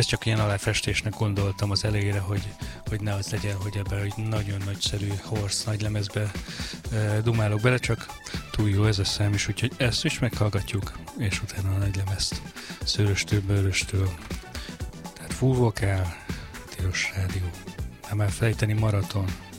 Ezt csak ilyen aláfestésnek gondoltam az elejére, hogy ne az legyen, hogy ebben egy nagyon nagyszerű Horse nagy lemezbe dumálok bele, csak túl jó ez a szám is, úgyhogy ezt is meghallgatjuk, és utána a nagy lemezt Szőröstől, Bőröstől. Tehát full vokál, Tilos Rádió. Nem elfelejteni, maraton.